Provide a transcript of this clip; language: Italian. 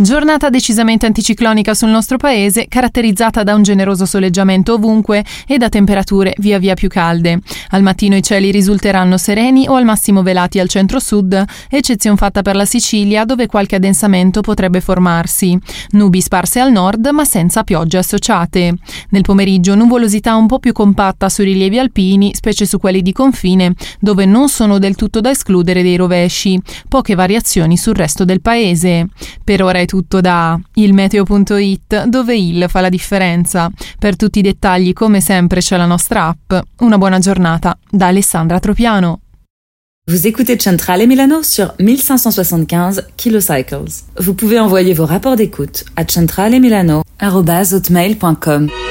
Giornata decisamente anticiclonica sul nostro paese, caratterizzata da un generoso soleggiamento ovunque e da temperature via via più calde. Al mattino i cieli risulteranno sereni o al massimo velati al centro-sud, eccezion fatta per la Sicilia dove qualche addensamento potrebbe formarsi. Nubi sparse al nord ma senza piogge associate. Nel pomeriggio nuvolosità un po' più compatta sui rilievi alpini, specie su quelli di confine, dove non sono del tutto da escludere dei rovesci. Poche variazioni sul resto del paese. Per ora è tutto da ilmeteo.it, dove il fa la differenza. Per tutti i dettagli, come sempre, c'è la nostra app. Una buona giornata da Alessandra Tropiano. Vous écoutez Centrale Milano sur 1575 kHz. Vous pouvez envoyer vos rapports d'écoute à centralemilano@hotmail.com.